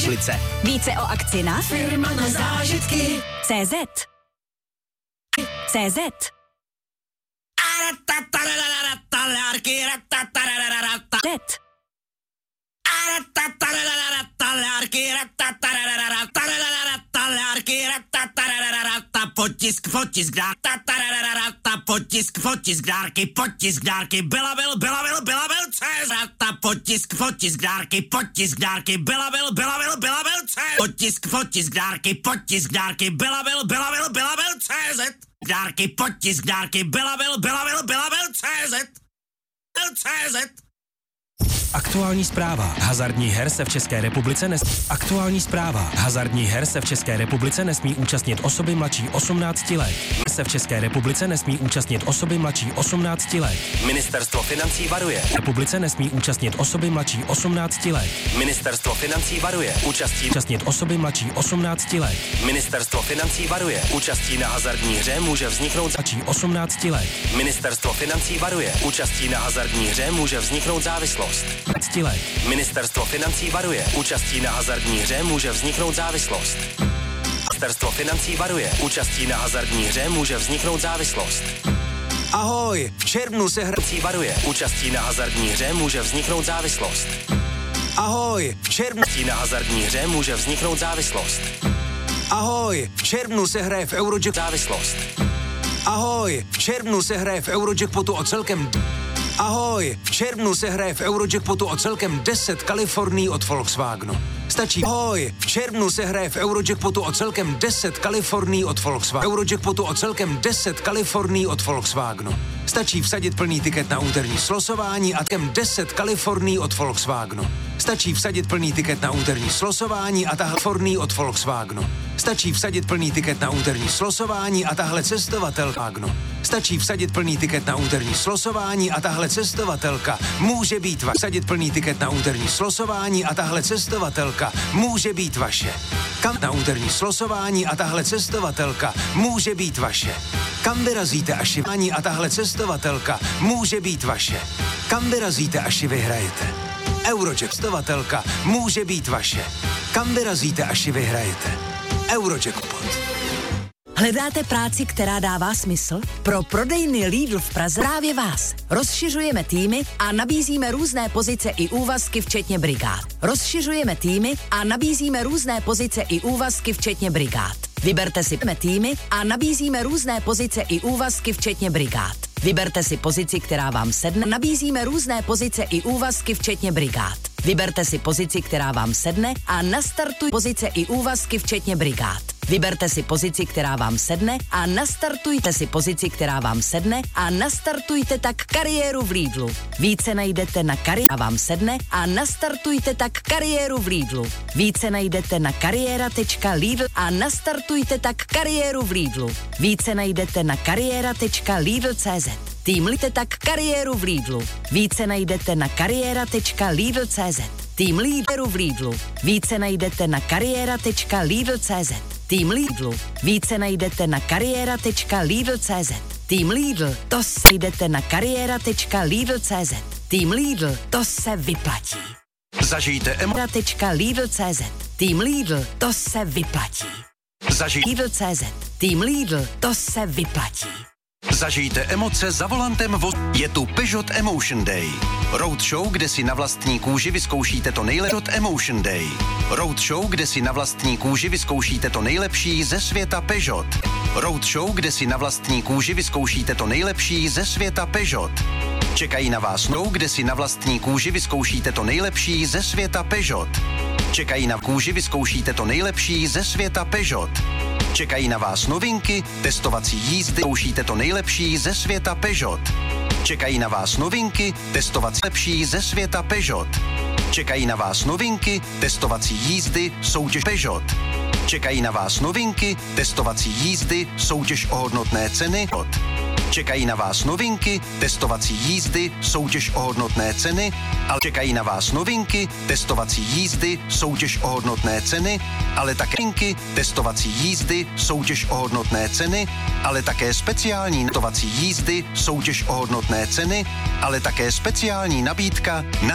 republice. Více o akci na Firma na zážitky. CZ. CZ. Potisk dárky, CZ. Potisk dárky, CZ. Dárky, potisk dárky, CZ. Aktuální zpráva. Hazardních her se v České republice nesmí účastnit osoby mladší 18 let. Ministerstvo financí varuje. Republice nesmí účastnit osoby mladší 18 let. Ministerstvo financí varuje. Účastnit osoby mladší 18 let. Ministerstvo financí varuje. Účastí na hazardní hře může vzniknout mladší 18 let. Ministerstvo financí varuje. Účastí na hazardní hře může vzniknout závislost. Ministerstvo financí varuje. Účastí na hazardní hře může vzniknout závislost. Ministerstvo financí varuje. Účastí na hazardní hře může vzniknout závislost. Ahoj, v červnu se financí varuje. Účastí na hazardní hře může vzniknout závislost. Ahoj, v červnu na hazardní hře může vzniknout závislost. Ahoj, v červnu se hraje v Eurojackpotu závislost. Ahoj, v červnu se hraje v Eurojackpotu o celkem Ahoj, v červnu se hraje v Eurojackpotu o celkem 10 Kalifornií od Volkswagenu. Stačí. Ahoj, v červnu se hraje v Eurojackpotu o celkem 10 Kalifornií od Volkswagenu. Eurojackpotu o celkem 10 Kalifornií od Volkswagenu. Stačí vsadit plný tiket na úterní slosování a celkem 10 Kalifornií od Volkswagenu. Stačí vsadit plný tiket na úterní slosování a tahle Kalifornií od Volkswagenu. Stačí vsadit plný tiket na úterní slosování a tahle cestovatelka. Stačí vsadit plný tiket na úterní slosování a tahle cestovatelka může být vaše. Vsadit plný tiket na úterní slosování a tahle cestovatelka může být vaše. Kam na úterní slosování a tahle cestovatelka může být vaše. Kam vyrazíte, až šivání a tahle cestovatelka může být vaše. Kam vyrazíte, až vyhrajete. Eurojackpotovatelka může být vaše. Kam vyrazíte, až vyhrajete. Eurojackpot. Hledáte práci, která dává smysl? Pro prodejny Lidl v Praze právě vás. Rozšiřujeme týmy a nabízíme různé pozice i úvazky, včetně brigád. Vyberte si týmy a nabízíme různé pozice i úvazky, včetně brigád. Vyberte si pozici, která vám sedne. Nabízíme různé pozice i úvazky, včetně brigád. Vyberte si pozici, která vám sedne a nastartuj pozice i úvazky, včetně brigád. Vyberte si pozici, která vám sedne a nastartujte si pozici, která vám sedne a nastartujte tak kariéru v Lidlu. Více najdete na vám sedne a nastartujte tak kariéru v Lidlu. Více najdete na kariéra.lidl a nastartujte tak kariéru v Lidlu. Více najdete na kariéra.lidl.cz. Týmlite tak kariéru v Lidlu. Více najdete na kariéra.lidl.cz. Tým Lidlu v Lidlu. Více najdete na kariéra.lidl.cz. Tým Lidlu. Více najdete na kariéra.lidl.cz. Tým Lidl. To se jdete na kariéra.lidl.cz. Tým Lidl. To se vyplatí. Zažijte Lidl.cz. Tým Lidl. To se vyplatí. Lidl.cz. Tým Lidl. To se vyplatí. Zažijte emoce za volantem vozu. Je tu Peugeot Emotion Day. Roadshow, kde si na vlastní kůži vyzkoušíte to nejlepší. Emotion Day. Roadshow, kde si na vlastní kůži vyzkoušíte to nejlepší ze světa Peugeot. Roadshow, kde si na vlastní kůži vyzkoušíte to nejlepší ze světa Peugeot. Čekají na vás kde si na vlastní kůži vyzkoušíte to nejlepší ze světa Peugeot. Čekají na kůži vyzkoušíte to nejlepší ze světa Peugeot. Čekají na vás novinky, testovací jízdy, zkoušíte to nejlepší ze světa Peugeot. Čekají na vás novinky, testovací lepší ze světa Peugeot. Čekají na vás novinky, testovací jízdy, soutěž Peugeot. Čekají na vás novinky, testovací jízdy, soutěž o hodnotné ceny. Čekají na vás novinky, testovací jízdy, soutěž o hodnotné ceny, ale čekají na vás novinky, testovací jízdy, soutěž o hodnotné ceny, ale také novinky, testovací jízdy, soutěž o hodnotné ceny, ale také speciální testovací jízdy, soutěž o hodnotné ceny, ale také speciální nabídka na